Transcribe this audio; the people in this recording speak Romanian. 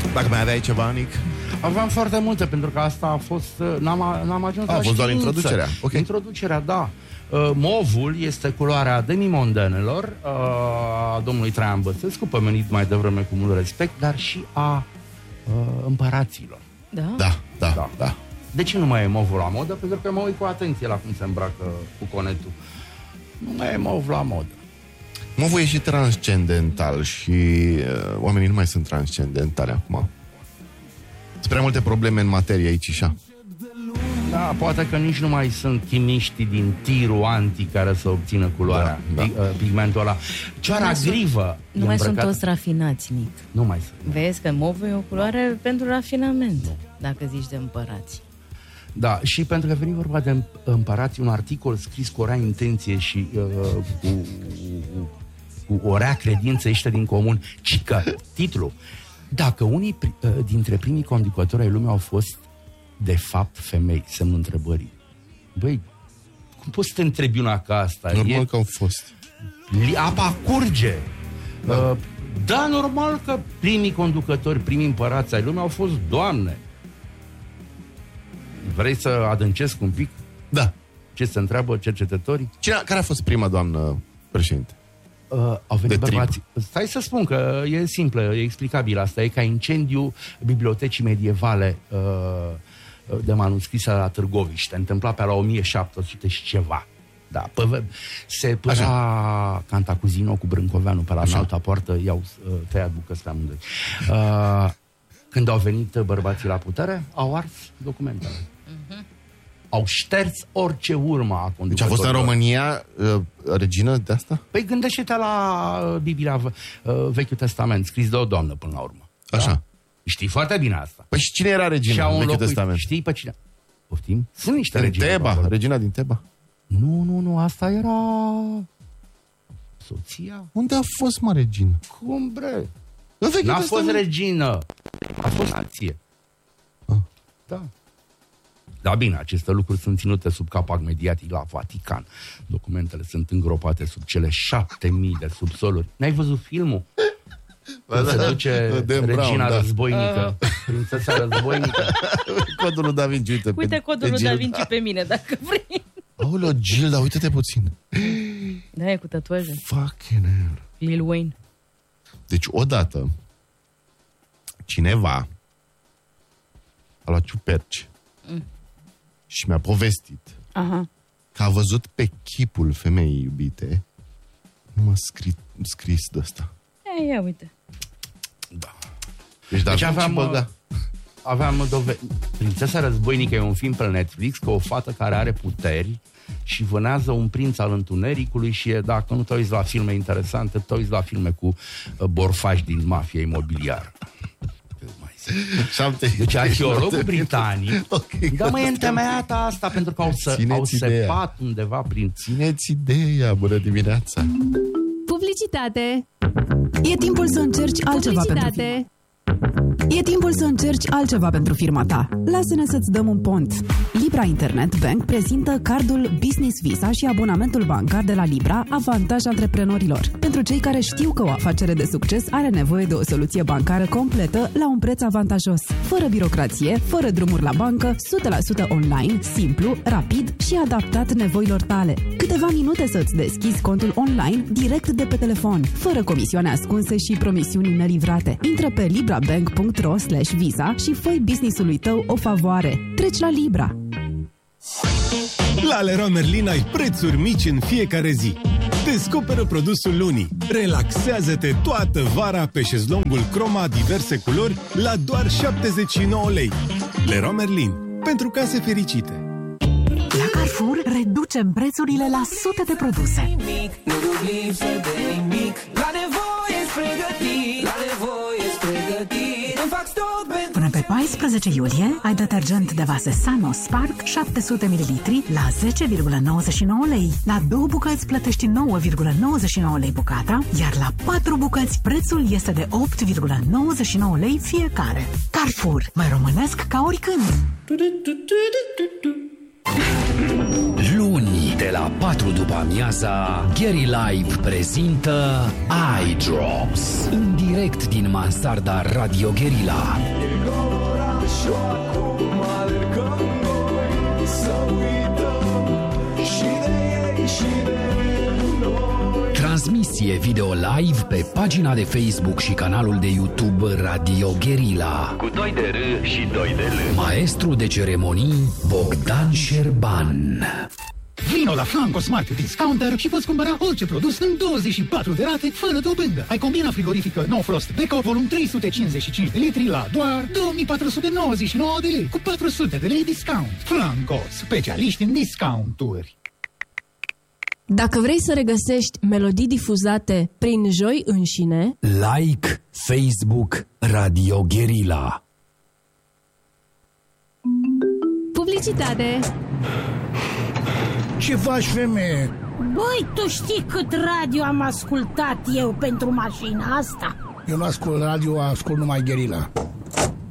Dacă mai aveai ceva, Nic? Aveam foarte multe, pentru că asta a fost... N-am ajuns la a fost doar știință. introducerea. Okay. Introducerea, da. Movul este culoarea demimondenelor a domnului Traian Băsescu, pomenit mai devreme cu mult respect, dar și a împăraților. Da? Da. De ce nu mai e movul la modă? Pentru că mă uit cu atenție la cum se îmbracă cu conetul. Nu mai e mov la modă. Movul e și transcendental și oamenii nu mai sunt transcendentali acum. Sunt prea multe probleme în materie aici și așa. Da, poate că nici nu mai sunt chimiștii din tirul anti care să obțină culoarea, pigmentul ăla. Cioara grivă. Nu mai sunt toți rafinați, Nic. Nu mai sunt. Vezi că movul e o culoare pentru rafinament, dacă zici de împărați. Da, și pentru că veni vorba de împărați, un articol scris cu o rea intenție și cu o rea credință ieșită din comun, cică, titlul. Dacă unii dintre primii conducători ai lumii au fost de fapt femei, semnul întrebării. Băi, cum poți să te întrebi una ca asta? Normal că au fost. Apa curge. Da, normal că primii conducători, primii împărați ai lumii au fost doamne. Vrei să adâncesc un pic? Da. Ce se întreabă cercetătorii? Care a fost prima doamnă președinte? Au venit bărbații. Stai să spun că e simplă, e explicabil asta. E ca incendiu bibliotecii medievale de manuscrise la Târgoviște. Întâmpla pe la 1700 și ceva. Da, se părea Cantacuzino cu Brâncoveanu pe la înalta poartă, i-au tăiat bucăți amândoi. Când au venit bărbații la putere, au ars documentele. Au șters orice urmă a conducătorilor. Deci a fost în România regină de asta? Păi gândește-te la Biblia, Vechiul Testament, scris de o doamnă până la urmă. Așa. Da? Știi foarte bine asta. Păi și cine era regina în Vechiul Testament? Știi pe cine? Poftim? Sunt niște regine. Teba, regina din Teba? Nu, asta era soția. Unde a fost, mă, regină? Cum, bre? N-a fost regină. A fost nație. Da. Da, bine, aceste lucruri sunt ținute sub capac mediatic la Vatican. Documentele sunt îngropate sub cele 7000 de subsoluri. N-ai văzut filmul? Când se duce regina războinică, prințesa războinică. Codul lui Da Vinci, uite codul lui Da Vinci pe mine, dacă vrei. Aoleo, Gilda, uite-te puțin. Da, e cu tatuaje. Fucking hell. Lil Wayne. Deci, odată, cineva a luat ciuperci și mi-a povestit că a văzut pe chipul femeii iubite numai scris de ăsta. Ia uite. Da. Deci aveam Prințesa Războinică e un film pe Netflix cu o fată care are puteri și vânează un prinț al întunericului și dacă nu te uiți la filme interesante, te uiți la filme cu borfași din mafia imobiliară. Deci arheologul britanic dar mai e întemeiată asta pentru că au săpat undeva prin... Țineți ideea, bună dimineața! Publicitate! E timpul să încerci altceva pentru firma. E timpul să încerci altceva pentru firma ta. Lasă-ne să-ți dăm un pont. Libra Internet Bank prezintă cardul Business Visa și abonamentul bancar de la Libra, avantaj antreprenorilor. Pentru cei care știu că o afacere de succes are nevoie de o soluție bancară completă la un preț avantajos. Fără birocrație, fără drumuri la bancă, 100% online, simplu, rapid și adaptat nevoilor tale. Câteva minute să-ți deschizi contul online direct de pe telefon, fără comisioane ascunse și promisiuni nelivrate. Intră pe librabank.ro/visa și fă-i business-ului tău o favoare. Treci la Libra. La Leroy Merlin ai prețuri mici în fiecare zi. Descoperă produsul lunii. Relaxează-te toată vara pe șezlongul Croma diverse culori la doar 79 lei. Leroy Merlin. Pentru case fericite. La Carrefour reducem prețurile la sute de produse. Până pe 14 iulie ai detergent de vase Sano Spark 700 ml la 10,99 lei. La 2 bucăți plătești 9,99 lei bucata, iar la 4 bucăți prețul este de 8,99 lei fiecare. Carrefour, mai românesc ca oricând. Luni, De la 4 după amiaza, Gary Live prezintă Eye Drops, în direct din mansarda Radio Guerilla. Transmisie video live pe pagina de Facebook și canalul de YouTube Radio Guerilla. Cu 2 de R și 2 de L. Maestru de ceremonii Bogdan Șerban. Vino la Flanco Smart Discounter și poți cumpăra orice produs în 24 de rate fără dobândă. Ai combina frigorifică No Frost Beko volum 355 de litri la doar 2499 de lei cu 400 de lei discount. Flanco, specialiști în discounturi. Dacă vrei să regăsești melodii difuzate prin joi înșine, like Facebook Radio Guerilla. Publicitate. Ce faci, femeie? Băi, tu știi cât radio am ascultat eu pentru mașina asta? Eu nu ascult radio, ascult numai Guerilla.